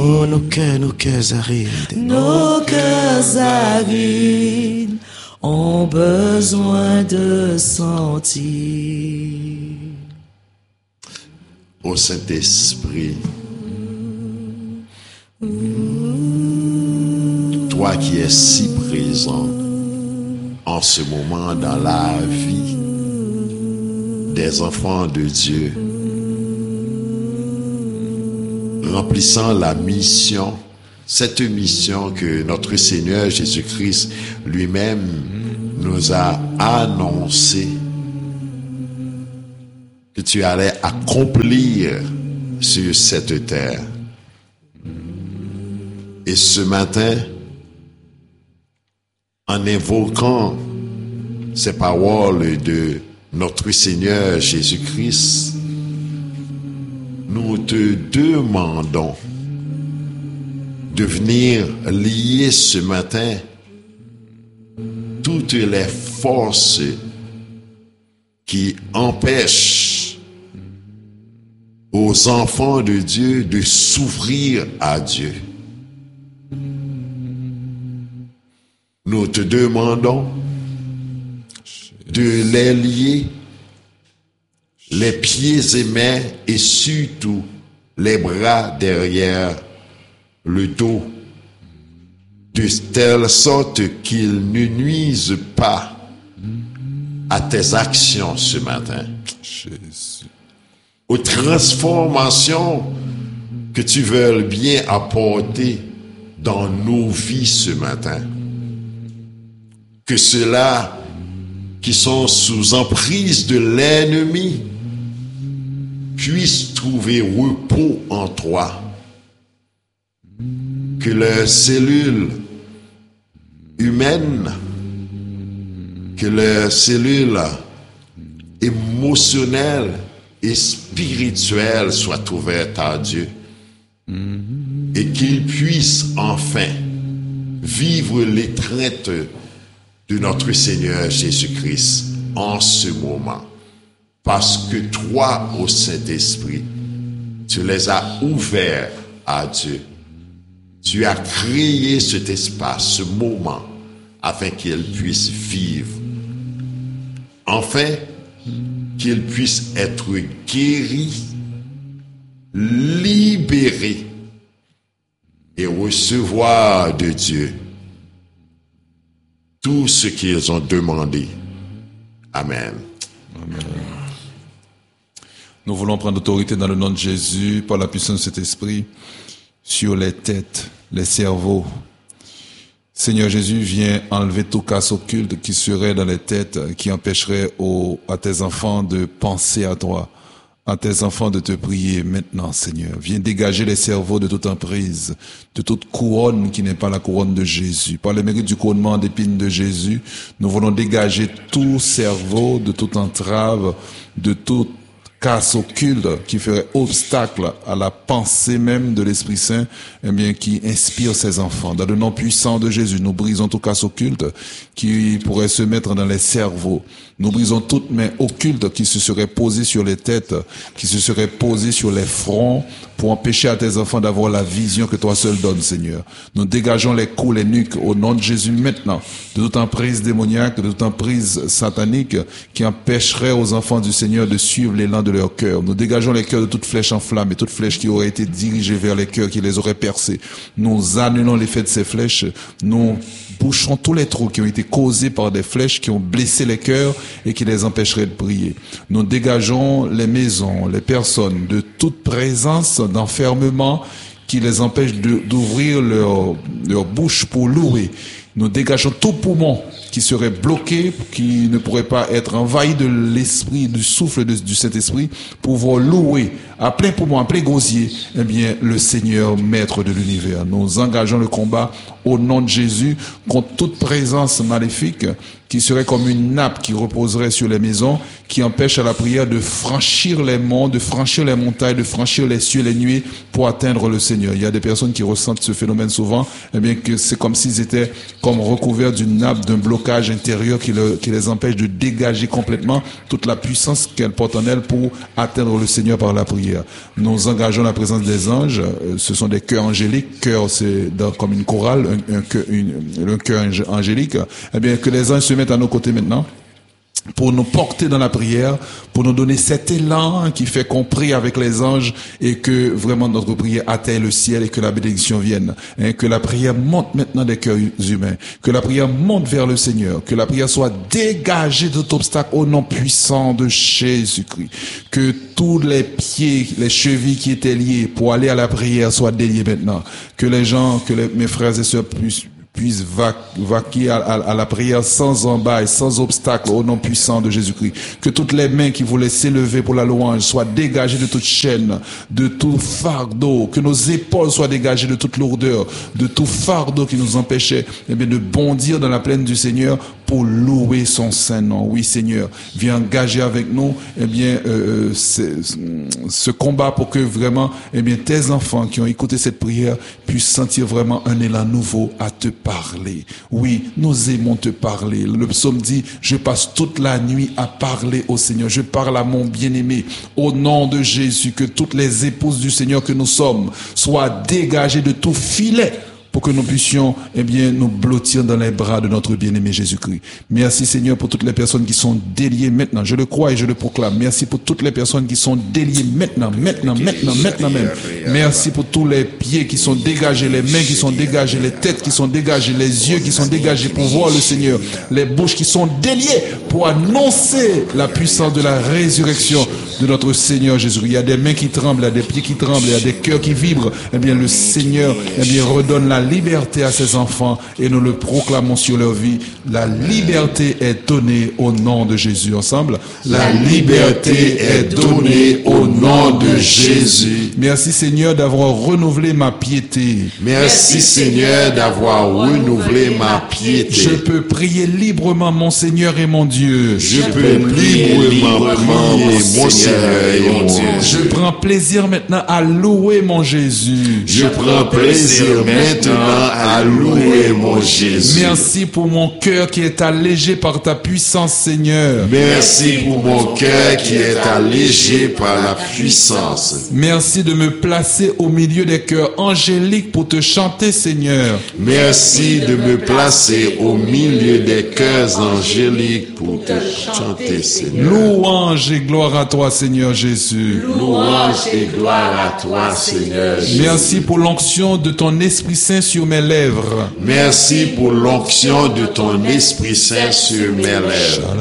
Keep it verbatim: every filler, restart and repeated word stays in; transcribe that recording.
Oh, nos cœurs, nos cœurs arides. Nos cœurs arides ont besoin de sentir. Ô Saint-Esprit, toi qui es si présent en ce moment dans la vie des enfants de Dieu, remplissant la mission, cette mission que notre Seigneur Jésus-Christ lui-même nous a annoncée, que tu allais accomplir sur cette terre. Et ce matin, en invoquant ces paroles de notre Seigneur Jésus-Christ, nous te demandons de venir lier ce matin toutes les forces qui empêchent aux enfants de Dieu de s'ouvrir à Dieu. Nous te demandons de les lier les pieds et mains et surtout les bras derrière le dos, de telle sorte qu'ils ne nuisent pas à tes actions ce matin. Jésus. Aux transformations que tu veux bien apporter dans nos vies ce matin. Que ceux-là qui sont sous emprise de l'ennemi puissent trouver repos en toi. Que leurs cellules humaines, que leurs cellules émotionnelles et spirituelles soient ouvertes à Dieu. Et qu'ils puissent enfin vivre l'étreinte de notre Seigneur Jésus-Christ en ce moment. Parce que toi, ô Saint-Esprit, tu les as ouverts à Dieu. Tu as créé cet espace, ce moment, afin qu'ils puissent vivre. Enfin, qu'ils puissent être guéris, libérés et recevoir de Dieu tout ce qu'ils ont demandé. Amen. Amen. Nous voulons prendre autorité dans le nom de Jésus, par la puissance de cet esprit, sur les têtes, les cerveaux. Seigneur Jésus, viens enlever tout casse occulte qui serait dans les têtes, qui empêcherait aux, à tes enfants de penser à toi, à tes enfants de te prier maintenant, Seigneur. Viens dégager les cerveaux de toute emprise, de toute couronne qui n'est pas la couronne de Jésus. Par le mérite du couronnement d'épines de Jésus, nous voulons dégager tout cerveau de toute entrave, de toute casse occulte qui ferait obstacle à la pensée même de l'Esprit Saint, eh bien, qui inspire ses enfants. Dans le nom puissant de Jésus, nous brisons tout casse occulte qui pourrait se mettre dans les cerveaux. Nous brisons toute main occulte qui se serait posée sur les têtes, qui se serait posée sur les fronts pour empêcher à tes enfants d'avoir la vision que toi seul donnes, Seigneur. Nous dégageons les coups, les nuques au nom de Jésus maintenant, de toute emprise démoniaque, de toute emprise satanique qui empêcherait aux enfants du Seigneur de suivre l'élan de leur cœur. Nous dégageons les cœurs de toute flèche en flamme et toute flèche qui aurait été dirigée vers les cœurs qui les auraient percés. Nous annulons l'effet de ces flèches. Nous boucherons tous les trous qui ont été causés par des flèches qui ont blessé les cœurs et qui les empêcheraient de prier. Nous dégageons les maisons, les personnes de toute présence d'enfermement qui les empêche de, d'ouvrir leur, leur bouche pour louer. Nous dégageons tout poumon qui serait bloqué, qui ne pourrait pas être envahi de l'esprit, du souffle de, du Saint-Esprit, pour pouvoir louer à plein poumon, à plein gosier, eh bien, le Seigneur, maître de l'univers. Nous engageons le combat au nom de Jésus contre toute présence maléfique qui serait comme une nappe qui reposerait sur les maisons, qui empêche à la prière de franchir les monts, de franchir les montagnes, de franchir les cieux, les nuées pour atteindre le Seigneur. Il y a des personnes qui ressentent ce phénomène souvent, eh bien, que c'est comme s'ils étaient comme recouverts d'une nappe, d'un blocage blocages intérieurs qui, le, qui les empêchent de dégager complètement toute la puissance qu'elles portent en elles pour atteindre le Seigneur par la prière. Nous engageons la présence des anges. Ce sont des chœurs angéliques. Chœur, c'est dans, comme une chorale, un, un, chœur, une, un chœur angélique. Eh bien, que les anges se mettent à nos côtés maintenant, pour nous porter dans la prière, pour nous donner cet élan qui fait qu'on prie avec les anges et que vraiment notre prière atteigne le ciel et que la bénédiction vienne. Hein, que la prière monte maintenant des cœurs humains, que la prière monte vers le Seigneur, que la prière soit dégagée de tout obstacle au nom puissant de Jésus-Christ. Que tous les pieds, les chevilles qui étaient liés pour aller à la prière soient déliés maintenant. Que les gens, que les, mes frères et sœurs puissent puisse vaquer à, à, à la prière sans embâche, sans obstacle, au nom puissant de Jésus-Christ. Que toutes les mains qui voulaient s'élever pour la louange soient dégagées de toute chaîne, de tout fardeau, que nos épaules soient dégagées de toute lourdeur, de tout fardeau qui nous empêchait, eh bien, de bondir dans la plaine du Seigneur pour louer son saint nom. Oui, Seigneur, viens engager avec nous, eh bien, euh, ce combat pour que vraiment, eh bien, tes enfants qui ont écouté cette prière puissent sentir vraiment un élan nouveau à te parler. Oui, nous aimons te parler. Le psaume dit, je passe toute la nuit à parler au Seigneur. Je parle à mon bien-aimé. Au nom de Jésus, que toutes les épouses du Seigneur que nous sommes soient dégagées de tout filet pour que nous puissions, eh bien, nous blottir dans les bras de notre bien-aimé Jésus-Christ. Merci Seigneur pour toutes les personnes qui sont déliées maintenant. Je le crois et je le proclame. Merci pour toutes les personnes qui sont déliées maintenant, maintenant, maintenant, maintenant même. Merci pour tous les pieds qui sont dégagés, les mains qui sont dégagées, les têtes qui sont dégagées, les yeux qui sont dégagés pour voir le Seigneur, les bouches qui sont déliées pour annoncer la puissance de la résurrection de notre Seigneur Jésus-Christ. Il y a des mains qui tremblent, il y a des pieds qui tremblent, il y a des cœurs qui vibrent. Eh bien, le Seigneur, eh bien, redonne la liberté à ses enfants et nous le proclamons sur leur vie. La liberté est donnée au nom de Jésus. Ensemble, la liberté est donnée au nom de Jésus. Merci Seigneur d'avoir renouvelé ma piété. Merci Seigneur d'avoir renouvelé ma piété. Je peux prier librement mon Seigneur et mon Dieu. Je peux librement prier mon Seigneur et mon Dieu. Je prends plaisir maintenant à louer mon Jésus. Je prends plaisir maintenant à louer mon Jésus. Merci pour mon cœur qui est allégé par ta puissance, Seigneur. Merci pour mon cœur qui est allégé par la puissance. Merci de me placer au milieu des cœurs angéliques pour te chanter, Seigneur. Merci de me placer au milieu des cœurs angéliques pour te chanter, Seigneur. Louange et gloire à toi, Seigneur Jésus. Louange et gloire à toi, Seigneur Jésus. Merci pour l'onction de ton Esprit Saint sur mes lèvres. Merci pour l'onction de ton Esprit Saint sur mes lèvres.